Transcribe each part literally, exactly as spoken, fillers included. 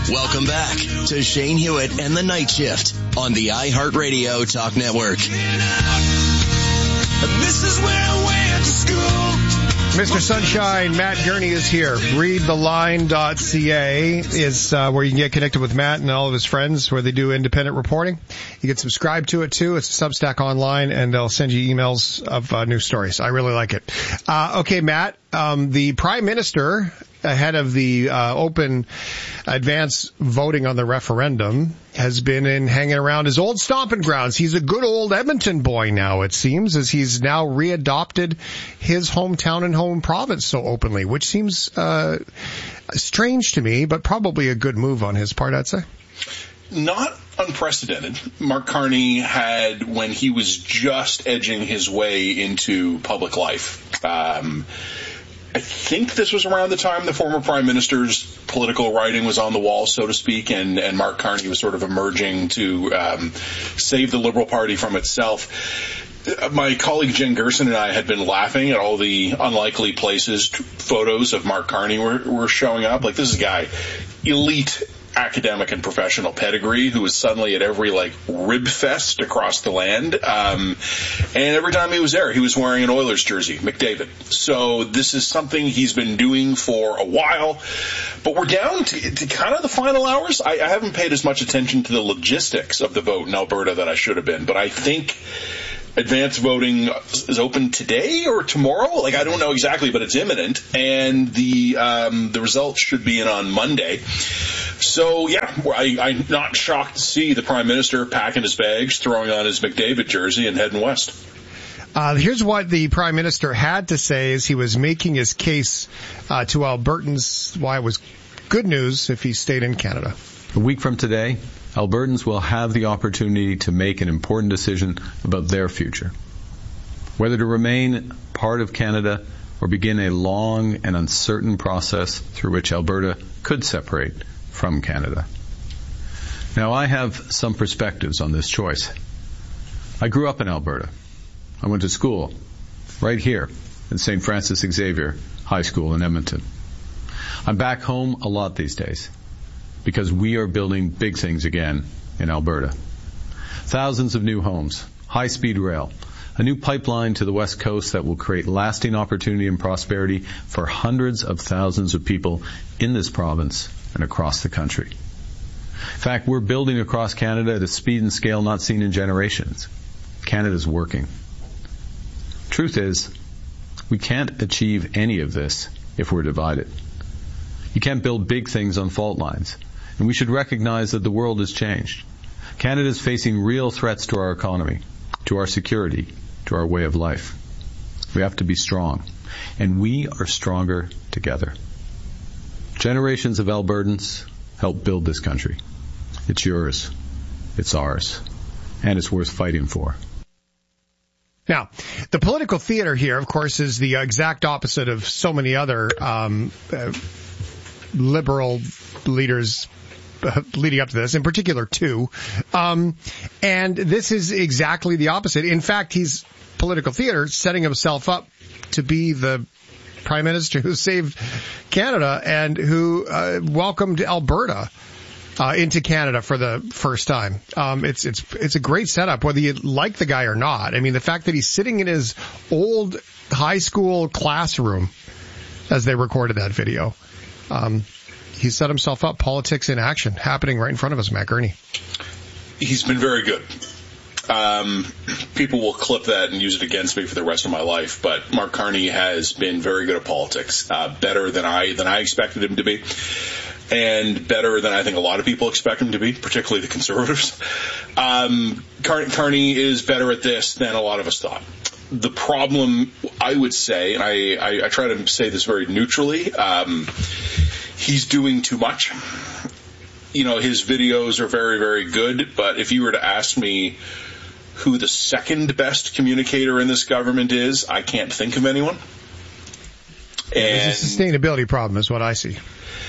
Welcome back to Shane Hewitt and the Night Shift on the iHeartRadio Talk Network. This is where I went to school. Mister Sunshine, Matt Gurney is here. read the line dot c a is uh, where you can get connected with Matt and all of his friends, where they do independent reporting. You can subscribe to it, too. It's a Substack online, and they'll send you emails of uh, new stories. I really like it. Uh, okay, Matt, um, the Prime Minister, ahead of the uh, open advance voting on the referendum, has been in hanging around his old stomping grounds. He's a good old Edmonton boy now, it seems, as he's now readopted his hometown and home province so openly, which seems uh, strange to me, but probably a good move on his part, I'd say. Not unprecedented. Mark Carney had, when he was just edging his way into public life, um, I think this was around the time the former prime minister's political writing was on the wall, so to speak, and, and Mark Carney was sort of emerging to um, save the Liberal Party from itself. My colleague Jen Gerson and I had been laughing at all the unlikely places t- photos of Mark Carney were, were showing up. Like, this is a guy, elite academic and professional pedigree, who was suddenly at every like rib fest across the land. Um, and every time he was there, he was wearing an Oilers jersey, McDavid. So this is something he's been doing for a while. But we're down to, to kind of the final hours. I, I haven't paid as much attention to the logistics of the vote in Alberta that I should have been. But I think advance voting is open today or tomorrow. Like, I don't know exactly, but it's imminent. And the um, the results should be in on Monday. So, yeah, I, I'm not shocked to see the Prime Minister packing his bags, throwing on his McDavid jersey, and heading west. Uh, here's what the Prime Minister had to say as he was making his case uh, to Albertans why it was good news if he stayed in Canada. A week from today, Albertans will have the opportunity to make an important decision about their future. Whether to remain part of Canada or begin a long and uncertain process through which Alberta could separate from Canada. Now, I have some perspectives on this choice. I grew up in Alberta. I went to school right here at Saint Francis Xavier High School in Edmonton. I'm back home a lot these days because we are building big things again in Alberta. Thousands of new homes, high-speed rail, a new pipeline to the West Coast that will create lasting opportunity and prosperity for hundreds of thousands of people in this province and across the country. In fact, we're building across Canada at a speed and scale not seen in generations. Canada's working. Truth is, we can't achieve any of this if we're divided. You can't build big things on fault lines, and we should recognize that the world has changed. Canada is facing real threats to our economy, to our security, to our way of life. We have to be strong, and we are stronger together. Generations of Albertans helped build this country. It's yours, it's ours, and it's worth fighting for. Now, the political theater here, of course, is the exact opposite of so many other um, uh, liberal leaders uh, leading up to this, in particular two. Um, and this is exactly the opposite. In fact, he's political theater setting himself up to be the Prime Minister who saved Canada and who uh, welcomed Alberta uh, into Canada for the first time. Um, it's it's it's a great setup, whether you like the guy or not. I mean, the fact that he's sitting in his old high school classroom as they recorded that video, um, he set himself up. Politics in action, happening right in front of us, Matt Gurney. He's been very good. Um, people will clip that and use it against me for the rest of my life, but Mark Carney has been very good at politics, uh, better than I, than I expected him to be, and better than I think a lot of people expect him to be, particularly the Conservatives. Um, Car- Carney is better at this than a lot of us thought. The problem, I would say, and I, I, I try to say this very neutrally, um, he's doing too much. You know, his videos are very, very good, but if you were to ask me who the second best communicator in this government is, I can't think of anyone. And there's a sustainability problem is what I see.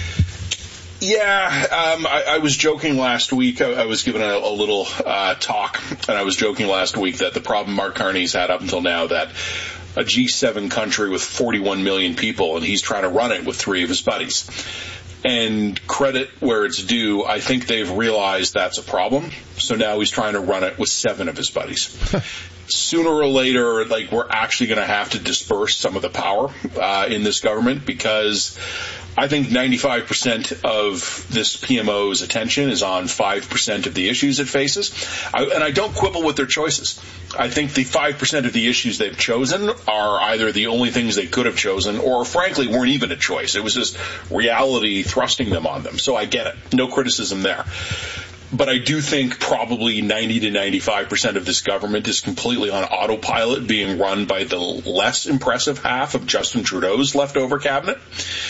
Yeah, um, I, I was joking last week. I, I was given a, a little uh, talk, and I was joking last week that the problem Mark Carney's had up until now, that a G seven country with forty-one million people, and he's trying to run it with three of his buddies. And credit where it's due, I think they've realized that's a problem. So now he's trying to run it with seven of his buddies. Sooner or later, like, we're actually going to have to disperse some of the power uh, in this government, because I think ninety-five percent of this P M O's attention is on five percent of the issues it faces. I, and I don't quibble with their choices. I think the five percent of the issues they've chosen are either the only things they could have chosen, or frankly weren't even a choice. It was just reality thrusting them on them. So I get it. No criticism there. But I do think probably ninety to ninety-five percent of this government is completely on autopilot, being run by the less impressive half of Justin Trudeau's leftover cabinet.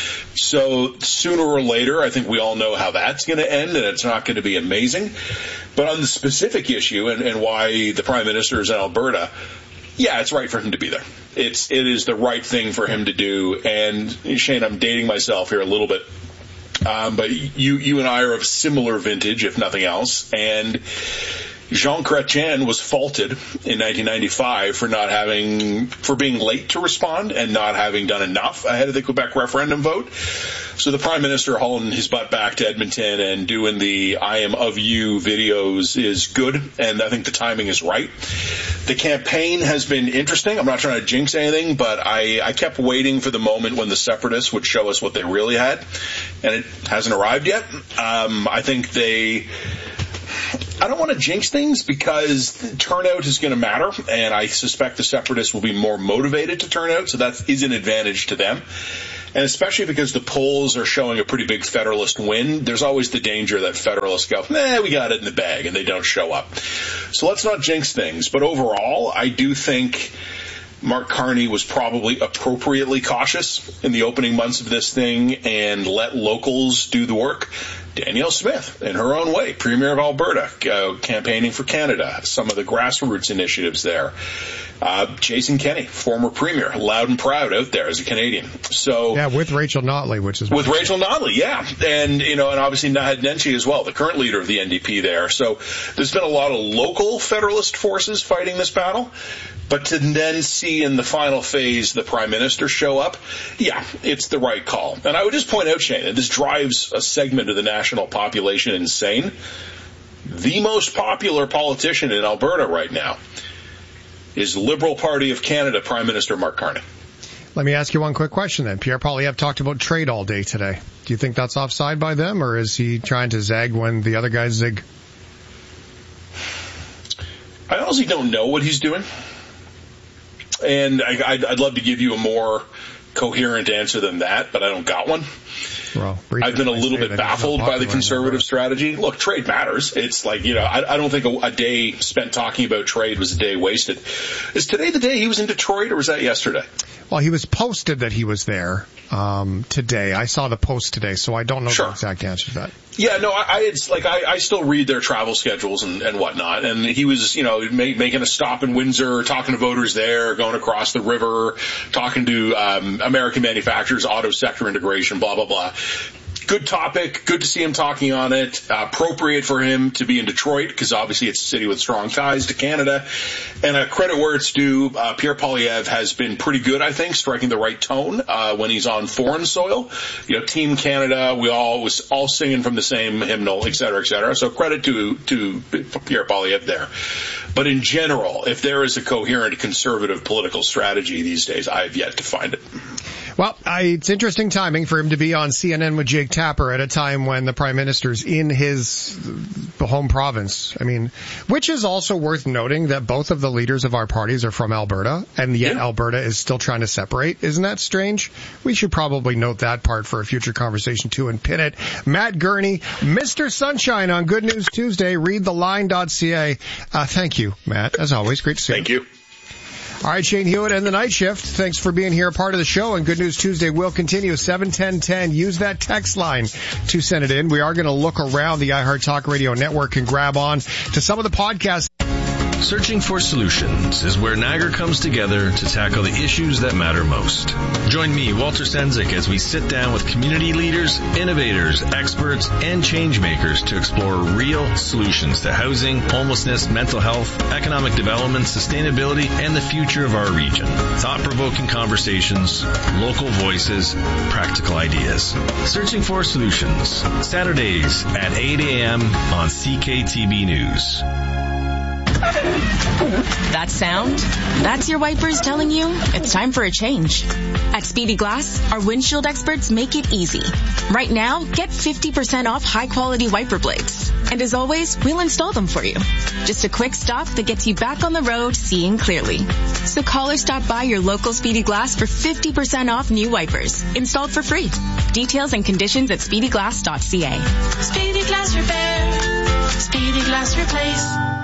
So sooner or later, I think we all know how that's going to end, and it's not going to be amazing. But on the specific issue and, and why the Prime Minister is in Alberta, yeah, it's right for him to be there. It's, it is the right thing for him to do. And Shane, I'm dating myself here a little bit. Um, but you, you and I are of similar vintage, if nothing else. And Jean Chrétien was faulted in nineteen ninety-five for not having, for being late to respond and not having done enough ahead of the Quebec referendum vote. So the Prime Minister hauling his butt back to Edmonton and doing the I am of you videos is good, and I think the timing is right. The campaign has been interesting. I'm not trying to jinx anything, but I, I kept waiting for the moment when the separatists would show us what they really had, and it hasn't arrived yet. Um, I think they... I don't want to jinx things, because turnout is going to matter, and I suspect the separatists will be more motivated to turn out, so that is an advantage to them. And especially because the polls are showing a pretty big Federalist win, there's always the danger that Federalists go, nah, we got it in the bag, and they don't show up. So let's not jinx things. But overall, I do think Mark Carney was probably appropriately cautious in the opening months of this thing and let locals do the work. Danielle Smith, in her own way, Premier of Alberta, uh, campaigning for Canada, some of the grassroots initiatives there. Uh, Jason Kenney, former Premier, loud and proud out there as a Canadian. So yeah, with Rachel Notley, which is with Rachel Notley, yeah, and you know, and obviously Naheed Nenshi as well, the current leader of the N D P there. So there's been a lot of local Federalist forces fighting this battle. But to then see in the final phase the Prime Minister show up, yeah, it's the right call. And I would just point out, Shane, and this drives a segment of the national population insane. The most popular politician in Alberta right now is Liberal Party of Canada Prime Minister Mark Carney. Let me ask you one quick question then. Pierre Poilievre talked about trade all day today. Do you think that's offside by them, or is he trying to zag when the other guys zig? I honestly don't know what he's doing. And I, I'd, I'd love to give you a more coherent answer than that, but I don't got one. Well, I've been a little bit baffled by the conservative strategy. Look, trade matters. It's like, you know, I, I don't think a, a day spent talking about trade was a day wasted. Is today the day he was in Detroit, or was that yesterday? Well, he was posted that he was there um, today. I saw the post today, so I don't know sure. the exact answer to that. Yeah, no, I, it's like I, I still read their travel schedules and, and whatnot, and he was, you know, make, making a stop in Windsor, talking to voters there, going across the river, talking to um, American manufacturers, auto sector integration, blah blah blah. Good topic. Good to see him talking on it. Uh, appropriate for him to be in Detroit, because obviously it's a city with strong ties to Canada. And uh, credit where it's due, uh, Pierre Poilievre has been pretty good, I think, striking the right tone uh, when he's on foreign soil. You know, Team Canada, we all was all singing from the same hymnal, et cetera, et cetera. So credit to to Pierre Poilievre there. But in general, if there is a coherent conservative political strategy these days, I have yet to find it. Well, I, it's interesting timing for him to be on C N N with Jake Tapper at a time when the Prime Minister's in his home province. I mean, which is also worth noting that both of the leaders of our parties are from Alberta, and yet yeah. Alberta is still trying to separate. Isn't that strange? We should probably note that part for a future conversation, too, and pin it. Matt Gurney, Mister Sunshine on Good News Tuesday, read the line dot c a. Uh, thank you, Matt. As always, great to see you. Thank you. All right, Shane Hewitt and the Night Shift. Thanks for being here, a part of the show. And Good News Tuesday will continue. seven ten ten. Use that text line to send it in. We are going to look around the iHeart Talk Radio network and grab on to some of the podcasts. Searching for Solutions is where Niagara comes together to tackle the issues that matter most. Join me, Walter Senzik, as we sit down with community leaders, innovators, experts, and change makers to explore real solutions to housing, homelessness, mental health, economic development, sustainability, and the future of our region. Thought-provoking conversations, local voices, practical ideas. Searching for Solutions, Saturdays at eight a.m. on C K T B News. That sound? That's your wipers telling you it's time for a change. At Speedy Glass, our windshield experts make it easy. Right now, get fifty percent off high-quality wiper blades. And as always, we'll install them for you. Just a quick stop that gets you back on the road seeing clearly. So call or stop by your local Speedy Glass for fifty percent off new wipers, installed for free. Details and conditions at speedy glass dot c a. Speedy Glass Repair. Speedy Glass Replace.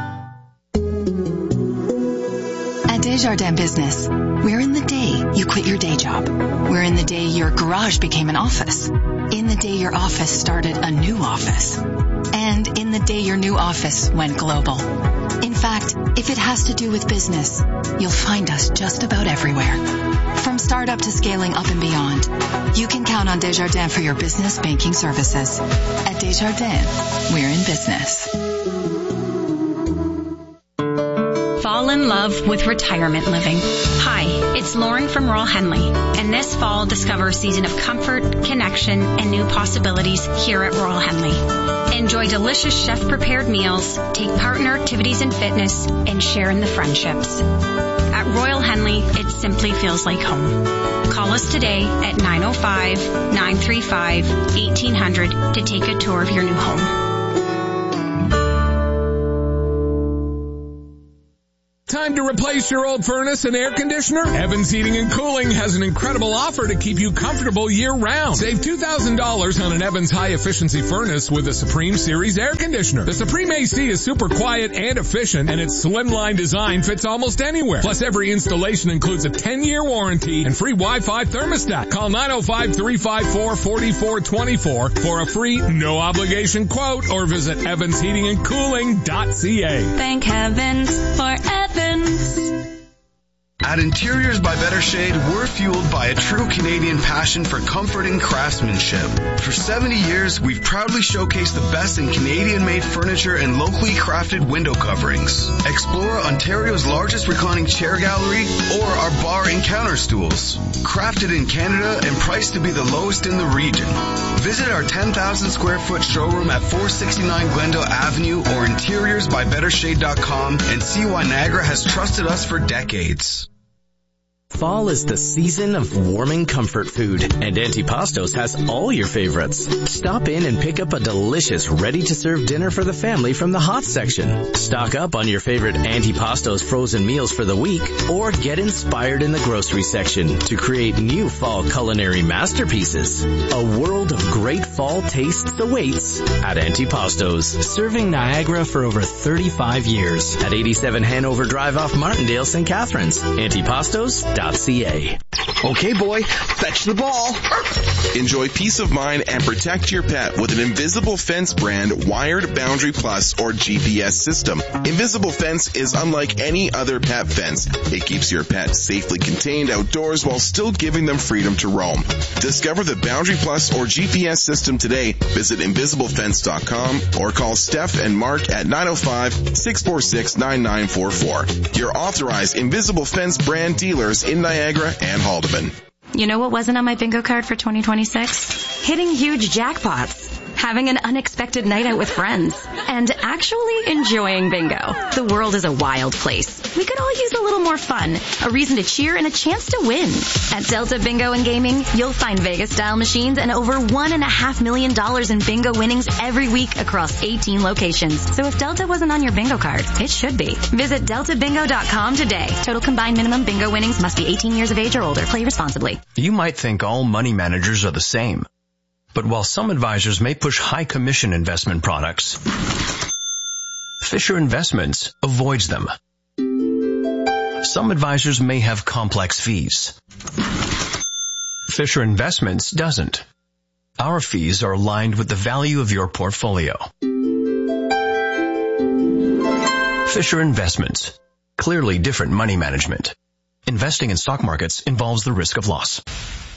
At Desjardins Business, we're in the day you quit your day job. We're in the day your garage became an office. In the day your office started a new office. And in the day your new office went global. In fact, if it has to do with business, you'll find us just about everywhere. From startup to scaling up and beyond, you can count on Desjardins for your business banking services. At Desjardins, we're in business. Fall in love with retirement living. Hi, it's Lauren from Royal Henley, and this fall discover a season of comfort, connection, and new possibilities here at Royal Henley. Enjoy delicious chef-prepared meals, take part in our activities and fitness, and share in the friendships. At Royal Henley, it simply feels like home. Call us today at nine oh five, nine three five, eighteen hundred to take a tour of your new home. Time to replace your old furnace and air conditioner? Evans Heating and Cooling has an incredible offer to keep you comfortable year-round. Save two thousand dollars on an Evans high-efficiency furnace with a Supreme Series air conditioner. The Supreme A C is super quiet and efficient, and its slimline design fits almost anywhere. Plus, every installation includes a ten-year warranty and free Wi-Fi thermostat. Call nine oh five, three five four, four four two four for a free, no-obligation quote, or visit evans heating and cooling dot c a. Thank heavens for Evans. At Interiors by Better Shade, we're fueled by a true Canadian passion for comfort and craftsmanship. For seventy years, we've proudly showcased the best in Canadian-made furniture and locally crafted window coverings. Explore Ontario's largest reclining chair gallery or our bar and counter stools. Crafted in Canada and priced to be the lowest in the region. Visit our ten thousand square foot showroom at four sixty-nine Glendale Avenue or interiors by better shade dot com and see why Niagara has trusted us for decades. Fall is the season of warming comfort food, and Antipastos has all your favorites. Stop in and pick up a delicious, ready-to-serve dinner for the family from the hot section. Stock up on your favorite Antipastos frozen meals for the week, or get inspired in the grocery section to create new fall culinary masterpieces. A world of great fall tastes awaits at Antipastos, serving Niagara for over thirty-five years at eighty-seven Hanover Drive off Martindale, Saint Catharines. Antipastos dot c a. Okay, boy, fetch the ball. Enjoy peace of mind and protect your pet with an Invisible Fence brand wired Boundary Plus or G P S system. Invisible Fence is unlike any other pet fence. It keeps your pet safely contained outdoors while still giving them freedom to roam. Discover the Boundary Plus or G P S system today. Visit invisible fence dot com or call Steph and Mark at nine oh five, six four six, nine nine four four. Your authorized Invisible Fence brand dealers in Niagara and Haldeman. You know what wasn't on my bingo card for twenty twenty-six? Hitting huge jackpots, having an unexpected night out with friends, and actually enjoying bingo. The world is a wild place. We could all use a little more fun, a reason to cheer, and a chance to win. At Delta Bingo and Gaming, you'll find Vegas-style machines and over one and a half million dollars in bingo winnings every week across eighteen locations. So if Delta wasn't on your bingo card, it should be. Visit delta bingo dot com today. Total combined minimum bingo winnings must be eighteen years of age or older. Play responsibly. You might think all money managers are the same. But while some advisors may push high commission investment products, Fisher Investments avoids them. Some advisors may have complex fees. Fisher Investments doesn't. Our fees are aligned with the value of your portfolio. Fisher Investments. Clearly different money management. Investing in stock markets involves the risk of loss.